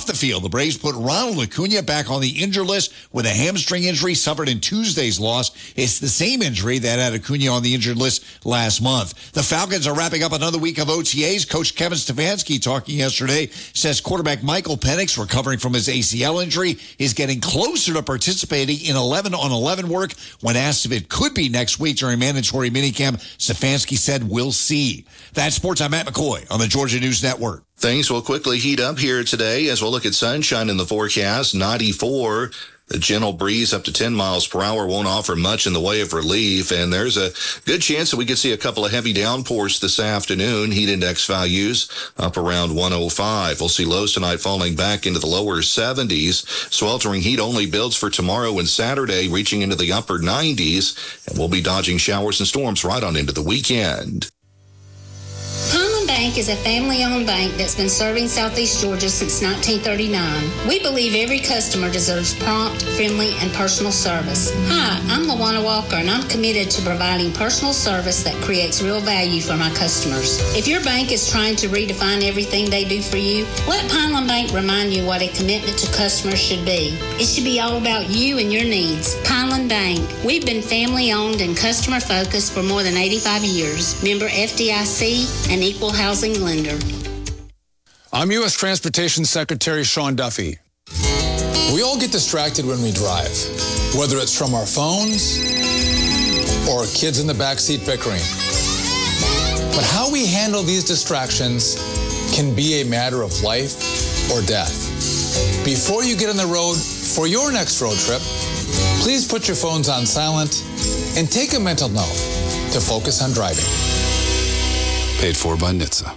Off the field, the Braves put Ronald Acuna back on the injured list with a hamstring injury suffered in Tuesday's loss. It's the same injury that had Acuna on the injured list last month. The Falcons are wrapping up another week of OTAs. Coach Kevin Stefanski, talking yesterday, says quarterback Michael Penix, recovering from his ACL injury, is getting closer to participating in 11-on-11 work. When asked if it could be next week during mandatory minicamp, Stefanski said, "We'll see." That's sports. I'm Matt McCoy on the Georgia News Network. Things will quickly heat up here today as we'll look at sunshine in the forecast. 94. The gentle breeze up to 10 miles per hour won't offer much in the way of relief, and there's a good chance that we could see a couple of heavy downpours this afternoon. Heat index values up around 105. We'll see lows tonight falling back into the lower 70s. Sweltering heat only builds for tomorrow and Saturday, reaching into the upper 90s, and we'll be dodging showers and storms right on into the weekend. Pineland Bank is a family-owned bank that's been serving Southeast Georgia since 1939. We believe every customer deserves prompt, friendly, and personal service. Hi, I'm LaWanna Walker, and I'm committed to providing personal service that creates real value for my customers. If your bank is trying to redefine everything they do for you, let Pineland Bank remind you what a commitment to customers should be. It should be all about you and your needs. Pineland Bank. We've been family-owned and customer-focused for more than 85 years. Member FDIC and equal housing lender. I'm U.S. Transportation Secretary Sean Duffy. We all get distracted when we drive, whether it's from our phones or kids in the backseat bickering. But how we handle these distractions can be a matter of life or death. Before you get on the road for your next road trip, please put your phones on silent and take a mental note to focus on driving. Paid for by NHTSA.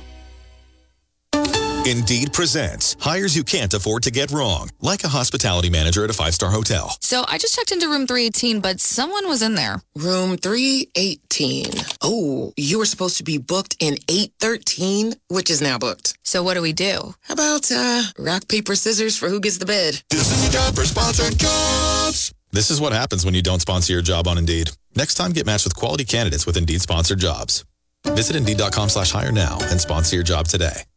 Indeed presents hires you can't afford to get wrong, like a hospitality manager at a 5-star hotel. So I just checked into room 318, but someone was in there. Room 318. Oh, you were supposed to be booked in 813, which is now booked. So what do we do? How about rock, paper, scissors for who gets the bid? This is your job for sponsored jobs. This is what happens when you don't sponsor your job on Indeed. Next time, get matched with quality candidates with Indeed sponsored jobs. Visit Indeed.com/hire now and sponsor your job today.